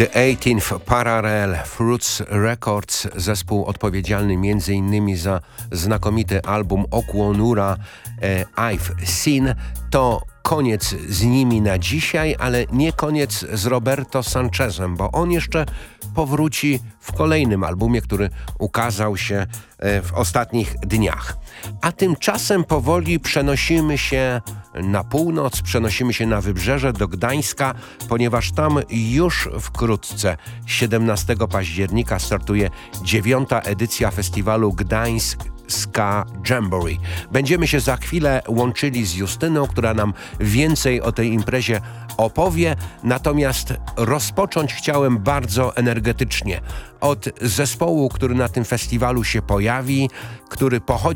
The 18th Parallel Fruits Records, zespół odpowiedzialny m.in. za znakomity album Okwonura I've Seen. To koniec z nimi na dzisiaj, ale nie koniec z Roberto Sanchezem, bo on jeszcze powróci w kolejnym albumie, który ukazał się w ostatnich dniach. A tymczasem powoli przenosimy się na północ, przenosimy się na wybrzeże do Gdańska, ponieważ tam już wkrótce, 17 października, startuje 9. edycja festiwalu Gdańsk Ska Jamboree. Będziemy się za chwilę łączyli z Justyną, która nam więcej o tej imprezie opowie, natomiast rozpocząć chciałem bardzo energetycznie od zespołu, który na tym festiwalu się pojawi, który pochodzi